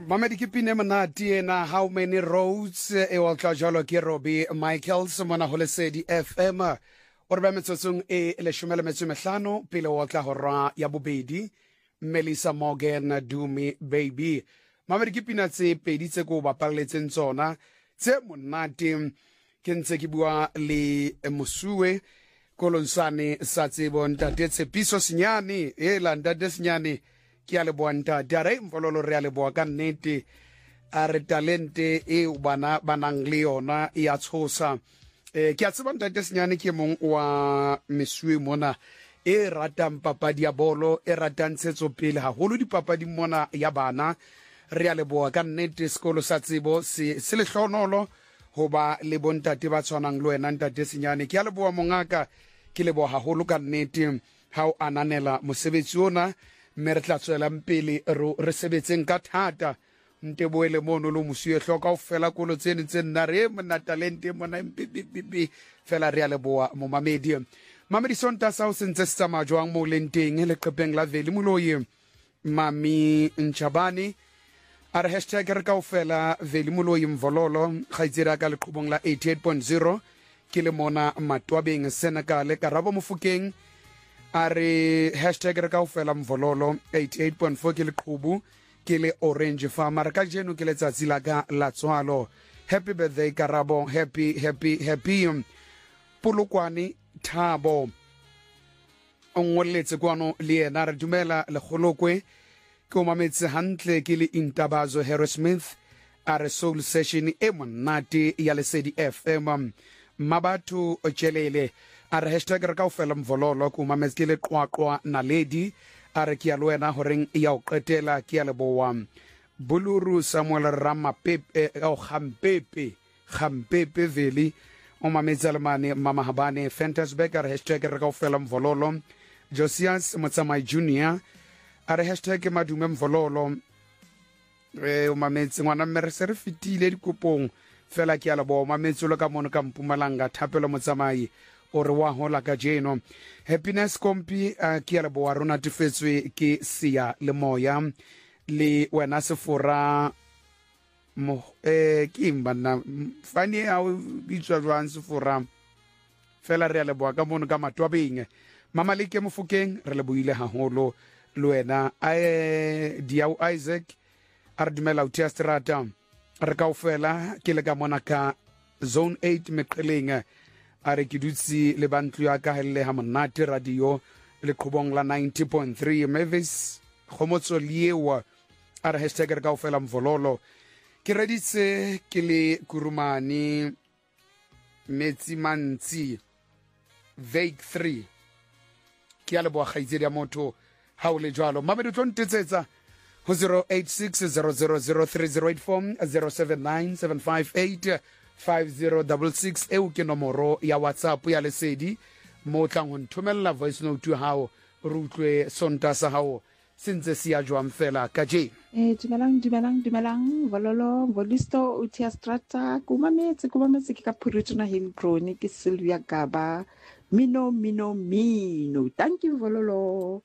Mamedi ke pine monate na How Many Roads e wa tla jalo ke Robbie Michaels mona ho Lesedi FM o re ba metsotsong e le 15 pele wa tla hora ya bobedi Melissa Morgan Dumi Baby. Mamedi ke pina tse pedi tse go bapalletseng tsona tse monate ke ntse ke bua le Mosuwe Kolonsane sa tsebo ntate Tshepiso Senyane e la ntate Senyane ke a le boanta dare mfololo re a le boa ka nnete a re talente e bana banang le yona ya tshosa ke a tseba ntate Senyane ke mong wa Mesuwe mona e ratang papadi ya bolo e ratang tsetso pele haholo dipapadi mona ya bana re a le boa ka nnete sekolo sa tsebo se le hlonolo hoba le bontate ba tshwanang le wena ntate Senyane ke a le boa mongaka ke le boa haholo ka nnete ha o ananela mosebetsi ona mme re tla tswela pele re sebetseng ka thata nte boele mono lo Mosuwe hloka o fela kolo tsene tse nna re mona talente mona mpipipipi fela re a le boa mo mamedi sonta sa o sentse se tsamaya jwang mo lenteng le qepeng la Veli Moloi Mami Nchabani a re hashtag re ka o fela Veli Moloi Mvololo khaitsira ka leqhubong la 88.0 ke le mona Matwabeng Senegal Karabo Mofokeng a re hashtag re ka o fela Mvololo 88.4 ke leqhubu ke le Orange Farmer ka jeno ke letsatsi la ka la tswalo. Happy birthday Karabo, happy Polokwane Thabo o ngoletse kwano le yena re dumela le kholokwe ke o mametse hantle ke le Intabazo Harrismith a re soul session e monate ya Lesedi FM mabatu chelele a re hashtag re ka o fela Mvololo ke o mametse ke le qwaqwa Naledi a re ke ya le wena horeng ya o qetela ke ya le boa Buluru Samuel Ramapepe o Gampepe Veli o mametse le mane Mama Habane Fantasberg a re hashtag re ka o fela Mvololo Josias Motsamai Junior a re hashtag madume Mvololo o mametse ngwana mme re se re fitile dikopong fela ke ya le boa o mametse lo ka mono ka Mpumalanga Thapelo Motsamai o re wa hola ka jeno Happiness Kompi ke ya le boa rona tefetswe ke Sia le moya le wena Sefora mo ke mbana fani a bitswa jwang Sefora fela re ya le boa ka mono ka Matwabeng Mama Leke Mofokeng re le boile haholo le wena Diau Isaac a re dumela utia strata re ka o fela ke le ka mona ka Zone 8 Meqeleng a re ke dutse le bantlu ya ka hele ha monate radio le qhubong la 90.3 Mavis khomotso liewa a re hashtag re ka o fela Mvololo ke reditse ke le Kurumani Metsi Mantsi Vague 3 ke ya le boa khaitsedi ya motho ha o le jwalo mamedu tlontetsetsa ho 0860003084 0797585066 eo ke nomoro ya WhatsApp ya Lesedi mo tlang ho nthomella voice note ya hao re utlwe sonta sa hao sentse se ya jwang fela ka je dumelang Vololo Volisto utia strata kumametse ke ka Purutuna Hill Crony ke Sylvia Gaba mino thank you Vololo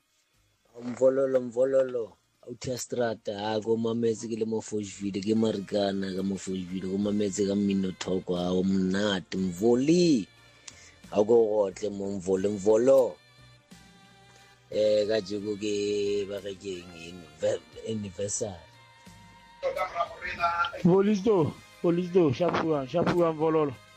Mvololo utia strata go mametse ke le mo Foshville ke Marikana ka mo Foshville go mametse ka mino thoko a o mnate Mvoli a go gotle mo Mvolo ka jego ke ba ke keng anniversary Volisto shapua Mvololo